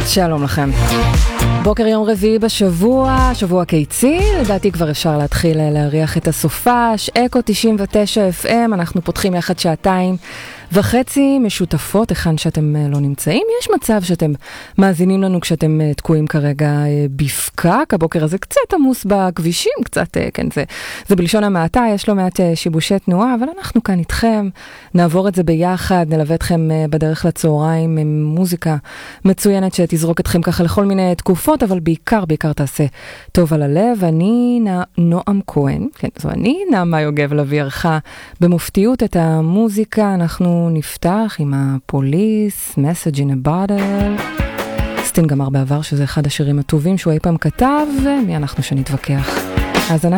שלום לכם. בוקר יום רביעי בשבוע, שבוע קיצי, לדעתי כבר אפשר להתחיל להריח את הסופש, אקו 99 FM, אנחנו פותחים יחד 2.5 משותפות, היכן שאתם לא נמצאים. יש מצב שאתם מאזינים לנו כשאתם תקועים כרגע בפקק, הבוקר הזה קצת עמוס בכבישים, קצת, כן, זה בלשון המעטה, יש לו מעט שיבושי תנועה, אבל אנחנו כאן איתכם, נעבור את זה ביחד, נלווה אתכם בדרך לצהריים עם מוזיקה מצוינת שתזרוק אתכם ככה לכל מיני תקופות, אבל בעיקר תעשה טוב על הלב. אני נועם כהן, כן, זו אני, נעמה יוגב לוי ערכה במופתיות את המוזיקה. אנחנו נפתח עם הפוליס, Message in a Bottle, סטינג אמר בעבר שזה אחד השירים הטובים שהוא אי פעם כתב, ומי אנחנו שנתווכח. אז